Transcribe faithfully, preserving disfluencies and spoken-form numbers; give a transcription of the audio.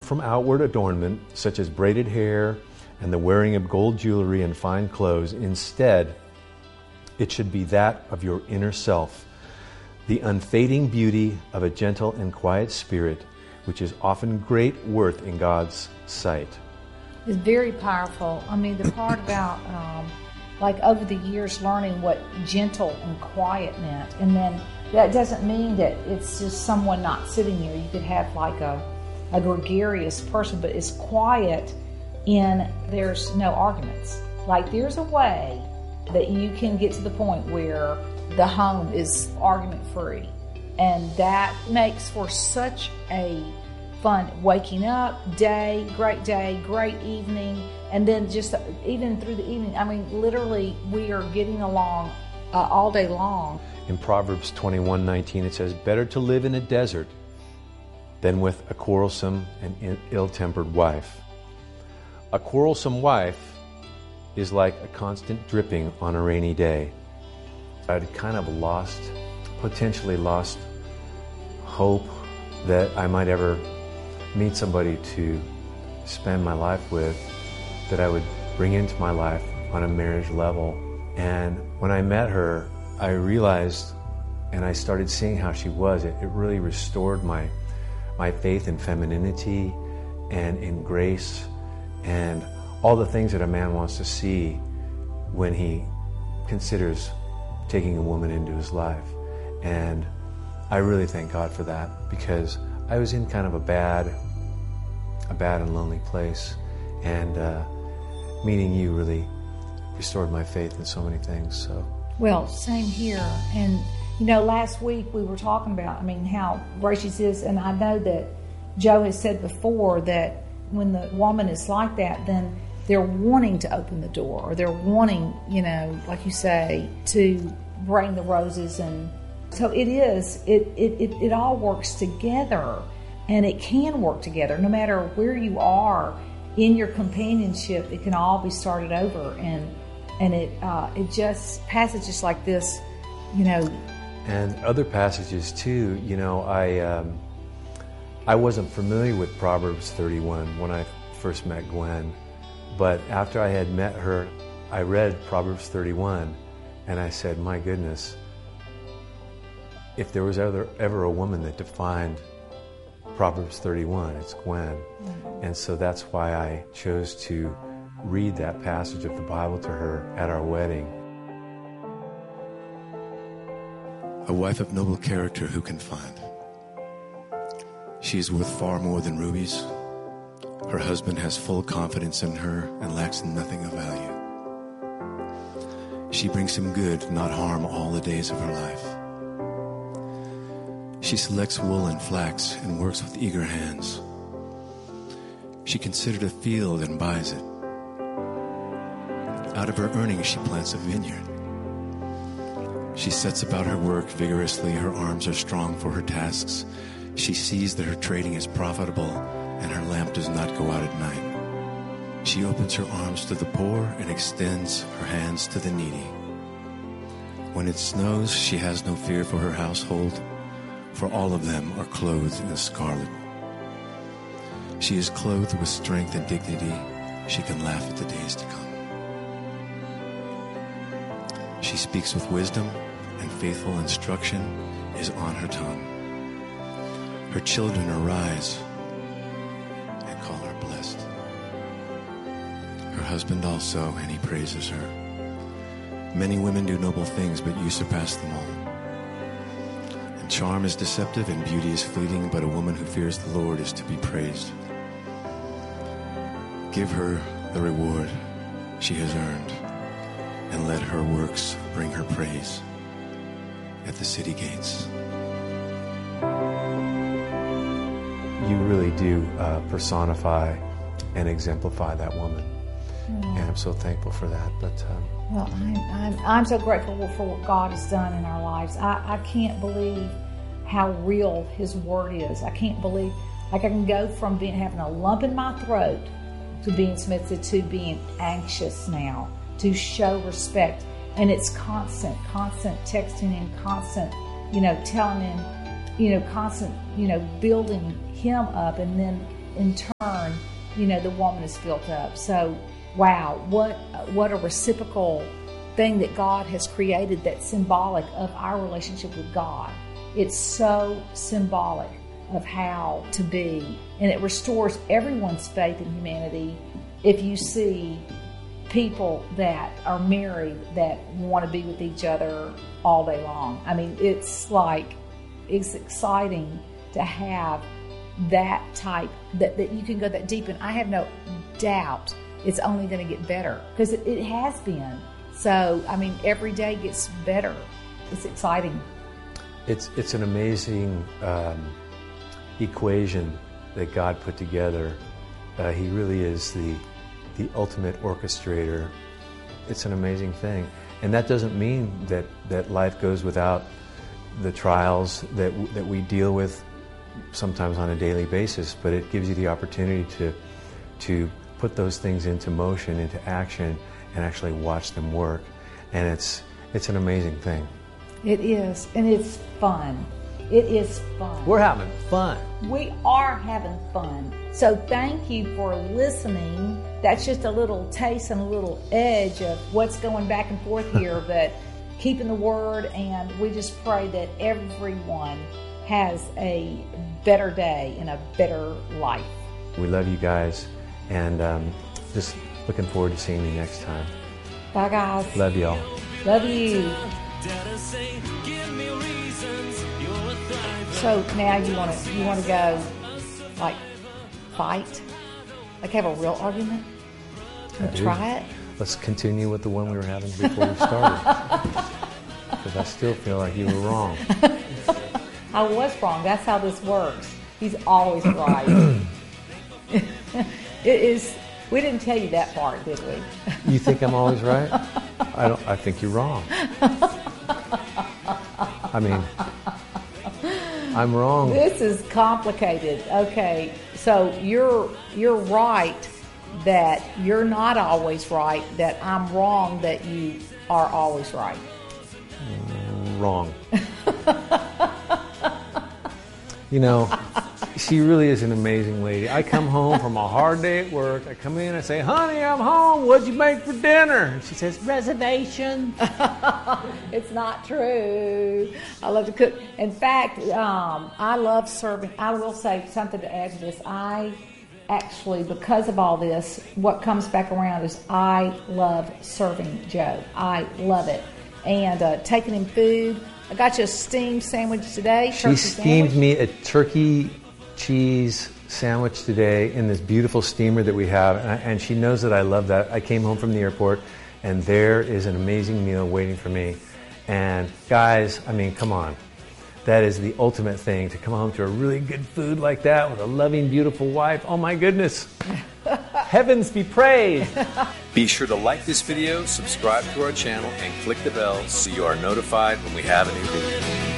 From outward adornment, such as braided hair and the wearing of gold jewelry and fine clothes, instead, it should be that of your inner self, the unfading beauty of a gentle and quiet spirit, which is often great worth in God's sight. It's very powerful. I mean, the part about, um, like, over the years learning what gentle and quiet meant, and then that doesn't mean that it's just someone not sitting there. You could have, like, a, a gregarious person, but it's quiet in there's no arguments. Like, there's a way that you can get to the point where the home is argument-free, and that makes for such a fun waking up day, great day, great evening, and then just even through the evening. I mean, literally, we are getting along uh, all day long. In Proverbs twenty-one nineteen, it says, "Better to live in a desert than with a quarrelsome and ill-tempered wife." A quarrelsome wife is like a constant dripping on a rainy day. I'd kind of lost, potentially lost hope that I might ever meet somebody to spend my life with, that I would bring into my life on a marriage level. And when I met her, I realized, and I started seeing how she was, it, it really restored my, my faith in femininity and in grace and all the things that a man wants to see when he considers taking a woman into his life. And I really thank God for that, because I was in kind of a bad, a bad and lonely place, and uh, meeting you really restored my faith in so many things. So, well, same here. And you know, last week we were talking about, I mean, how gracious is, and I know that Joe has said before that when the woman is like that, then they're wanting to open the door, or they're wanting, you know, like you say, to bring the roses. And so it is, it, it, it, it all works together, and it can work together no matter where you are in your companionship. It can all be started over, and and it uh, it just, passages like this, you know. And other passages too, you know, I um, I wasn't familiar with Proverbs thirty-one when I first met Gwen, but after I had met her, I read Proverbs thirty-one, and I said, my goodness, if there was ever, ever a woman that defined Proverbs thirty-one, it's Gwen. Mm-hmm. And so that's why I chose to read that passage of the Bible to her at our wedding. A wife of noble character who can find? She is worth far more than rubies. Her husband has full confidence in her and lacks nothing of value. She brings him good, not harm, all the days of her life. She selects wool and flax and works with eager hands. She considered a field and buys it. Out of her earnings she plants a vineyard. She sets about her work vigorously. Her arms are strong for her tasks. She sees that her trading is profitable, and her lamp does not go out at night. She opens her arms to the poor and extends her hands to the needy. When it snows, she has no fear for her household, for all of them are clothed in scarlet. She is clothed with strength and dignity. She can laugh at the days to come. She speaks with wisdom, and faithful instruction is on her tongue. Her children arise and call her blessed. Her husband also, and he praises her. Many women do noble things, but you surpass them all. And charm is deceptive and beauty is fleeting, but a woman who fears the Lord is to be praised. Give her the reward she has earned, and let her works bring her praise at the city gates. You really do uh, personify and exemplify that woman. Mm. And I'm so thankful for that. But um, well, I'm, I'm, I'm so grateful for what God has done in our lives. I, I can't believe how real His Word is. I can't believe, like I can go from being having a lump in my throat to being submitted to being anxious now, to show respect. And it's constant, constant texting him, constant, you know, telling him, you know, constant, you know, building him up. And then in turn, you know, the woman is built up. So, wow, what what a reciprocal thing that God has created that's symbolic of our relationship with God. It's so symbolic of how to be, and it restores everyone's faith in humanity if you see people that are married that want to be with each other all day long. I mean, it's like, it's exciting to have that type, that, that you can go that deep, and I have no doubt it's only going to get better, because it, it has been. So, I mean, every day gets better. It's exciting. It's it's an amazing um, equation that God put together. Uh, he really is the the ultimate orchestrator. It's an amazing thing, and that doesn't mean that that life goes without the trials that w- that we deal with sometimes on a daily basis. But it gives you the opportunity to to put those things into motion, into action, and actually watch them work. And it's it's an amazing thing. It is, and it's fun. It is fun. We're having fun. We are having fun. So thank you for listening. That's just a little taste and a little edge of what's going back and forth here, but keeping the word, and we just pray that everyone has a better day and a better life. We love you guys, and um, just looking forward to seeing you next time. Bye, guys. Love y'all. Love you. So now you want to you want to go like fight, like have a real argument, and try it. Let's continue with the one we were having before we started, because I still feel like you were wrong. I was wrong. That's how this works. He's always right. It is. We didn't tell you that part, did we? You think I'm always right? I don't. I think you're wrong. I mean, I'm wrong. This is complicated. Okay, so you're you're right that you're not always right. That I'm wrong that you are always right. Wrong. You know, she really is an amazing lady. I come home from a hard day at work. I come in and I say, honey, I'm home. What'd you make for dinner? And she says, reservation. It's not true. I love to cook. In fact, um, I love serving. I will say something to add to this. I actually, because of all this, what comes back around is I love serving Joe. I love it. And uh, taking him food. I got you a steamed sandwich today. She steamed sandwich. me a turkey cheese sandwich today in this beautiful steamer that we have, and, I, and she knows that I love that. I came home from the airport, and there is an amazing meal waiting for me. And guys, I mean, come on. That is the ultimate thing, to come home to a really good food like that with a loving, beautiful wife. Oh my goodness. Heavens be praised. Be sure to like this video, subscribe to our channel, and click the bell so you are notified when we have a new video.